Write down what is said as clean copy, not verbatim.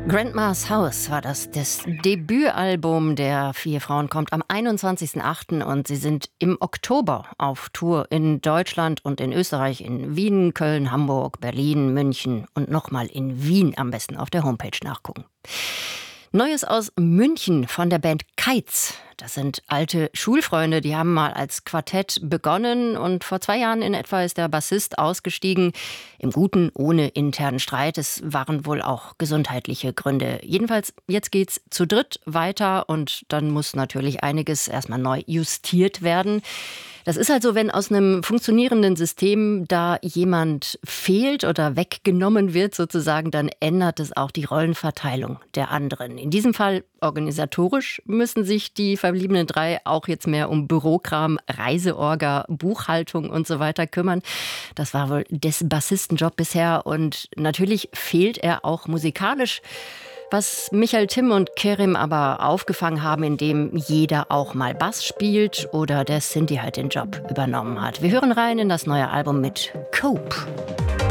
Grandma's House war das Debütalbum der vier Frauen, kommt am 21.08. und sie sind im Oktober auf Tour in Deutschland und in Österreich, in Wien, Köln, Hamburg, Berlin, München und nochmal in Wien, am besten auf der Homepage nachgucken. Neues aus München von der Band Keitz. Das sind alte Schulfreunde, die haben mal als Quartett begonnen und vor 2 Jahren in etwa ist der Bassist ausgestiegen. Im Guten, ohne internen Streit. Es waren wohl auch gesundheitliche Gründe. Jedenfalls, jetzt geht's zu dritt weiter und dann muss natürlich einiges erstmal neu justiert werden. Das ist halt so, wenn aus einem funktionierenden System da jemand fehlt oder weggenommen wird sozusagen, dann ändert es auch die Rollenverteilung der anderen. In diesem Fall organisatorisch müssen sich die verbliebenen 3 auch jetzt mehr um Bürokram, Reiseorga, Buchhaltung und so weiter kümmern. Das war wohl des Bassistenjob bisher und natürlich fehlt er auch musikalisch. Was Michael Timm und Kerim aber aufgefangen haben, indem jeder auch mal Bass spielt oder der Sinti halt den Job übernommen hat. Wir hören rein in das neue Album mit Cope.